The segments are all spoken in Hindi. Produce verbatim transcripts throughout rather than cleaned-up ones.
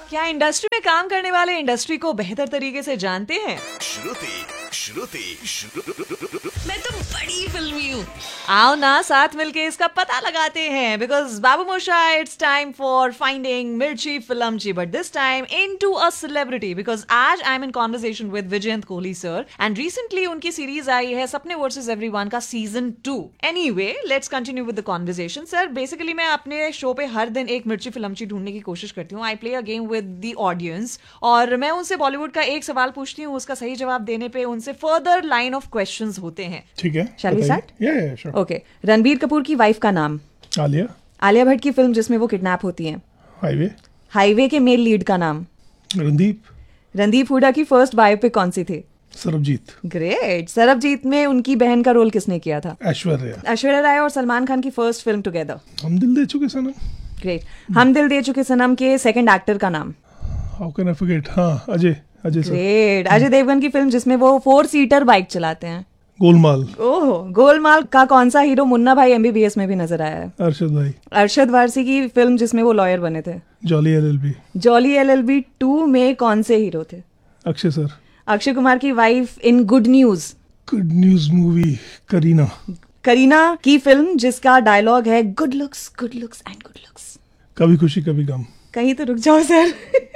क्या इंडस्ट्री में काम करने वाले इंडस्ट्री को बेहतर तरीके से जानते हैं? श्रुति श्रुति श्रुति मैं तो बड़ी फिल्मी हूँ। आओ ना साथ मिलके इसका पता लगाते हैं, because Babu मोशा it's time for finding मिर्ची फिल्मची, but this time into a celebrity, because आज I am in conversation with Vijayant Kohli sir and recently उनकी सीरीज आई है सपने वर्सेस एवरीवन का season two. Anyway let's continue with the conversation. Sir basically मैं अपने शो पे हर दिन एक मिर्ची फिल्मची ढूंढने की कोशिश करती हूँ। I play a game with the audience और मैं उनसे बॉलीवुड का एक सवाल पूछती हूँ, उसका सही जवाब देने पे उनसे फर्दर लाइन ऑफ क्वेश्चंस होते हैं। ठीक है, Shall we start? Yeah, yeah, sure. Okay, Ranbir Kapoor की वाइफ का नाम? आलिया। आलिया भट्ट की फिल्म जिसमें वो किडनैप होती हैं? हाईवे। हाईवे के मेल लीड का नाम? रणदीप। रणदीप हुड्डा की फर्स्ट बायोपिक कौन सी थी? सरबजीत। ग्रेट। सरबजीत में उनकी बहन का रोल किसने किया था? ऐश्वर्या। ऐश्वर्या राय और सलमान खान की फर्स्ट फिल्म टुगेदर? हम दिल दे चुके सनम। ग्रेट। हम दिल दे चुके सनम के सेकंड एक्टर का नाम? How can I forget? हाँ, अजय अजय सर। ग्रेट। अजय देवगन की फिल्म जिसमें वो फोर सीटर बाइक चलाते हैं? गोलमाल। ओह, गोलमाल का कौन सा हीरो मुन्ना भाई एमबीबीएस में भी नजर आया है? अरशद भाई। अरशद वारसी की फिल्म जिसमें वो लॉयर बने थे? Jolly LLB. Jolly LLB two में कौन से हीरो थे? अक्षय सर। अक्षय कुमार की wife in good news? Good news movie Kareena. Kareena की फिल्म जिसका डायलॉग है good looks good looks and good looks? कभी खुशी कभी गम। कहीं तो रुक जाओ सर।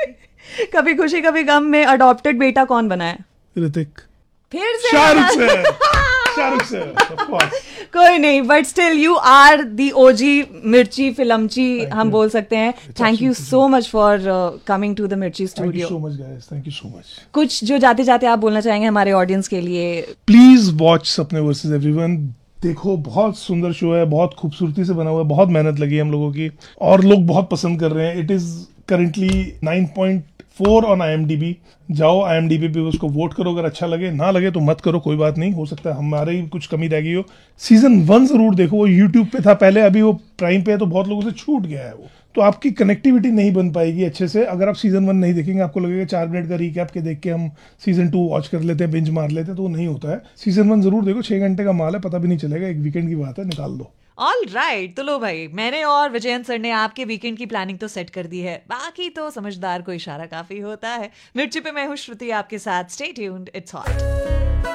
कभी खुशी कभी गम में अडॉप्टेड बेटा कौन बना है? ऋतिक। फिर से Shahrukh sir. Shahrukh sir, of course. कोई नहीं, but still you are the ओजी मिर्ची फिल्मची हम बोल सकते हैं। Thank you so much for coming to the मिर्ची Thank you studio. so much guys. Thank you so much. कुछ जो जाते जाते आप बोलना चाहेंगे हमारे ऑडियंस के लिए? प्लीज वॉच सपने वर्सेस एवरीवन। देखो, बहुत सुंदर शो है, बहुत खूबसूरती से बना हुआ है, बहुत मेहनत लगी है हम लोगों की और लोग बहुत पसंद कर रहे हैं। It is currently nine point four on I am D B. जाओ आई एम डी बी पे उसको वोट करो, अगर अच्छा लगे, ना लगे तो मत करो, कोई बात नहीं, हो सकता है हमारे ही कुछ कमी रह गई हो। सीजन वन जरूर देखो, वो यूट्यूब पे था पहले, अभी वो प्राइम पे है तो बहुत लोगों से छूट गया है वो, तो आपकी कनेक्टिविटी नहीं बन पाएगी अच्छे से अगर आप सीजन वन नहीं देखेंगे। आपको लगेगा चार मिनट का रीकैप के देख के हम सीजन टू वॉच कर लेते हैं, बिंज मार लेते हैं, तो वो नहीं होता है। सीजन वन जरूर देखो, छह घंटे का माल है, पता भी नहीं चलेगा, एक वीकेंड की बात है, निकाल दो। ऑल राइट right, तो लो भाई, मैंने और विजयंत सर ने आपके वीकेंड की प्लानिंग तो सेट कर दी है, बाकी तो समझदार को इशारा काफी होता है। मिर्ची पे मैं हूँ श्रुति आपके साथ। Stay tuned, it's hot.